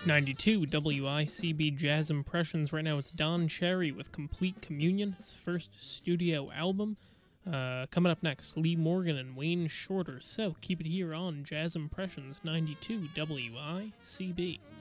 92 WICB Jazz Impressions. Right now it's Don Cherry with Complete Communion, his first studio album. Coming up next, Lee Morgan and Wayne Shorter. So keep it here on Jazz Impressions 92 WICB.